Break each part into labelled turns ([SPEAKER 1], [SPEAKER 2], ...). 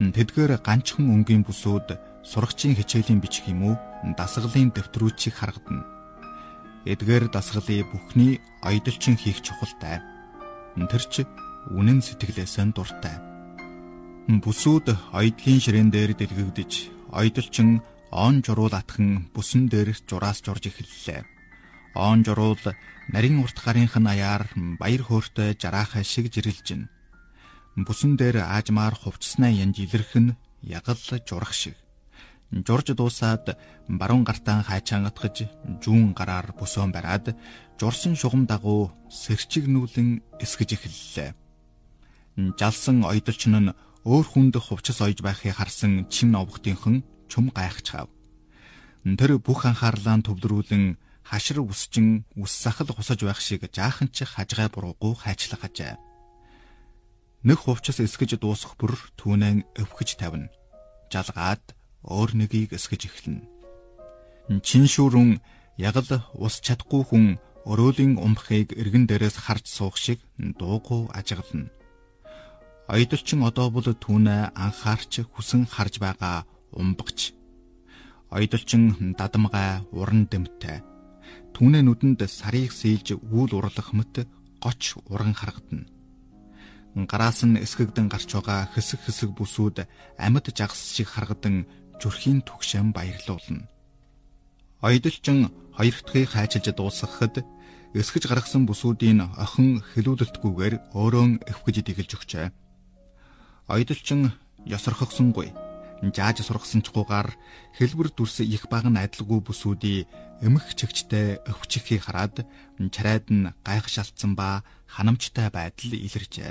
[SPEAKER 1] Тэдгээр ганчхан өнгийн бүсүүд сурагчийн хичээлийн бичих юм уу, дасгалын дэвтрүүчийг харагдана. Эдгээр дасгалын бүхний оёдолчин хийх чухалтай. Тэр ч үнэн сэтгэлээс нь дуртай. Бүсүүд оёдлын ширээн дээр дэлгэгдэж, оёдолчин он журуул атхан бүсэн дээр жураас журж эхэллээ. Он журуул нарийн урт гарынх нь аяар баяр хөөртэй жараахай шиг жирэлжин. Бүсэн дээр аажмаар хувцснаа янж илэрх нь ягал журах шиг. Журж дуусаад баруун гартаа хайчаангатгаж жүүн гараар бүсөөн бариад журсан шугам дагуу сэрчигнүүлэн эсгэж эхэллээ. Жалсан оёдолчин нь өөр хүнд хувцас ойж байхыг харсан чин овгтынхан чум гайхчихав. Тэр бүх анхаарлаа төвлөрүүлэн хашир үсчин үс сахал хусаж байх шиг жаахан ч хажгай буруугүй хайчлагажээ. Нэг хувцас эсгэж дуусах бүр түүнэн өвхөж тавина. Жалгаад өөр нэгийг эсгэж эхэлнэ. Чин шүүрэн ягал ус чадахгүй хүн өрөөлийн умбахыг эргэн дээрээс харж суух шиг дуугүй ажиглана. Оёдолчин одоо бол түүнээ анхаарч хүсэн харж байгаа умбагч. Оёдолчин дадамгай уран дэмтэй. Түүнээ нүдэнд сарыг сийлж үүл урлах мэт гоч уран харагдана. Гараас нь эсгэгдэн гарч байгаа хэсэг бүсүүд амьд жагс шиг харгадан зүрхийн түгшэм баярлуулна. Оёдолчин хоёр дахьыг хайчилж дуусгахад эсгэж гаргасан бүсүүдийн охин хэлүүлэлтгүйгээр өөрөө эвхэж дигэлж өгчээ. Оёдолчин ёсорхогсонгүй, жааж сургасанчгүйгээр хэлбэр дүрс их баг нь адилгүй бүсүүдийн эмх чигчтэй өвчихийг хараад чарайд нь гайхшалтсан ба ханамжтай байдал илэржээ.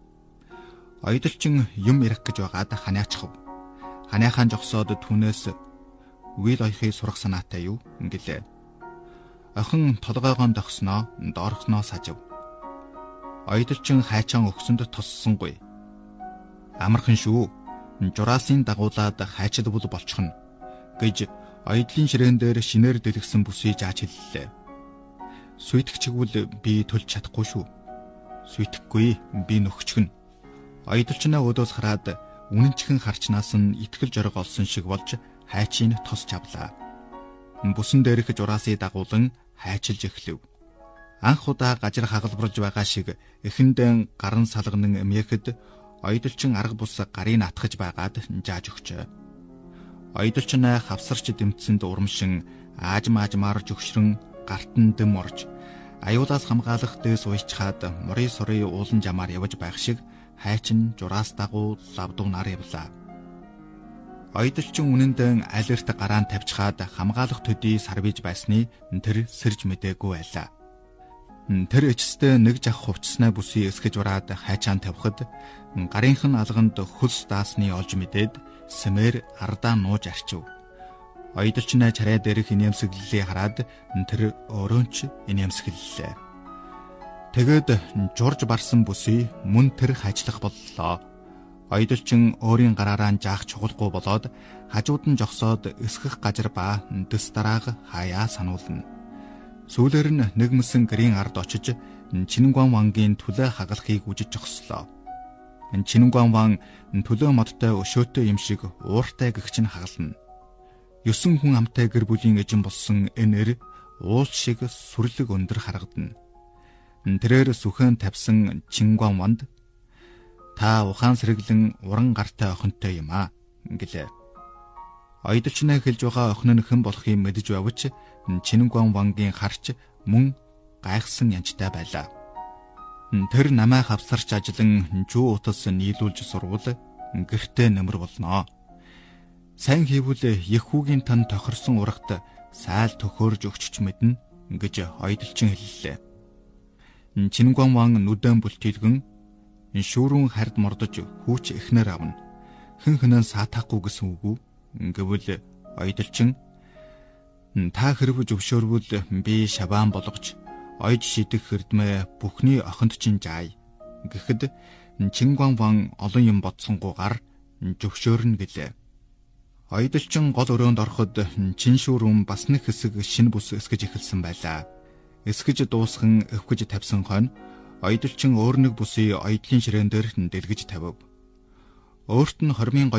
[SPEAKER 1] Оёдолчин юм ярих гэж байгаад ханиачхав. Ханиахаа жогсоод түүнээс үйл оёхыг сурах санаатай юу гэлээ. Охин толгойгоо догсноо, доорхноо сажив. Оёдолчин хайчаан өгсөнд тоссонгүй. Амархан шүү. Жураасын дагуулад хайчилбал болчихно гэж оёдлын ширээн дээр шинээр дэлгэсэн бүсийг зааж хэллээ. Суйтгэчгвэл би төлж чадахгүй шүү. Суйтгэхгүй би нөхчгөн. Оёдолчнаа өдөөс хараад үнэнчхэн харчнаас нь итгэл зориг олсон шиг болж хайчийг тосч авлаа. Бүсэн дээрх жураасыг дагуулan хайчилж эхлэв. Анх удаа гажир хагалбарж байгаа шиг эхэндээ гаран салганан эмээхэд оёдолчин арга бус гарыг атгаж байгаад зааж өгчээ. Оёдолчин хавсарч дэмтсэнд урамшин аажмаар жөгшрөн гартан дэм орж аюулаас хамгаалах дээс уйчхаад морын сорын уулан жамаар явж байх шиг хайчин жураас дагуу лавдуунаар явлаа. Оёдолчин үнэндээ алерт гараан тавьчихад хамгаалах төдий сарвиж байсны тэр сэрж мэдээгүй байлаа. Тэр эцэстээ нэг жах хувцснаа бүсий эсгэж ураад хайчаан тавихад гарынхан алганд хөлс даасны олж мэдээд сэмээр ардаа нууж арчив. Оёдолчнаа чарай дээрх инээмсэглэлийг хараад тэр өөрөөнч инээмсэглэлээ. Тэгээд журж барсан бүсий мөн тэр хажлах боллоо. Оёдолчин өөрийн гараараа жаах чухалгүй болоод хажууд нь жогсоод эсгэх гажир ба дэс дарааг хаяа сануулна. Сүүлээр нь нэгмсэн гэрийн ард очиж Чингуан вангийн төлөө хагалахыг үжиж зогслоо. Чингуан ван төлөө модтой өшөөтэй юм шиг ууртай гэгч нь хагална. 9 хүн амтай гэр бүлийн эжин болсон энэр уул шиг сүрлэг өндөр харагдана. Тэрээр сүхэн тавьсан Чингуан ванд та ухаан сэргэлэн уран гартай охинтой юм аа гэлээ. Оёдолчнаа хэлж байгаа охин нь хэн болохыг мэдэж явж Чингуан вангийн харч мөн гайхсан янжтай байлаа. Тэр намайг хавсарч ажлан жүү утас нийлүүлж сурвал гэртээ нэмэр болно. Сайн хийвэл Яхүүгийн тань тохирсон урагт сайл төхөөрж өгчч мэднэ гэж оёдолчин хэллээ. Чингуан ван нүдэн бүлтилгэн шүүрүүн хард мордож хүүч эхнэр авна. Хэн хэнэн саатахгүй гэсэн үг үү гэвэл оёдолчин та хэрв зөвшөөрвөл би шаваан болгож ойж шидэх хэрдмэ бүхний охинд чинь заая гэхэд Чингуан ван олон юм бодсонгуугаар зөвшөөрнө гэлээ. Оёдолчин гол өрөөнд ороход чин шүүрүүн бас нэг хэсэг шинэ бүс эсгэж эхэлсэн байлаа. Эсгэж дуусхан өвгөж тавьсан хойно оёдолчин өөр нэг бүсийг оёдлын ширээн дээр дэлгэж тавив. Өөрт нь хормын